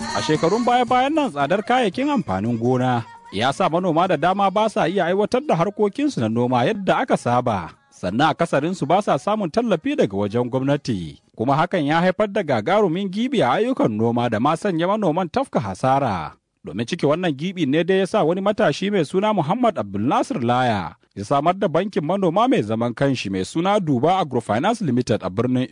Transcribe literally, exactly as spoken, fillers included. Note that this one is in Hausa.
A shekarun baya-bayan nan tsadar kayayyakin amfanin gona ya sa manoma da dama ba sa iya aiwatar da harkokinsu na noma yadda aka saba. Sannan akasarinsu ba sa samun tallafi daga wajen gwamnati. Kuma hakan ya haifar da gagarumin gibi a ayyukan noma da ma sanya manoman tafka hasara. Domin cike wannan gibi ne dai ya sa wani matashi mai suna Muhammad Abdulnasir Laya ya samar da bankin manoma mai zaman kanshi mai suna Duba Agrofinance Limited a birnin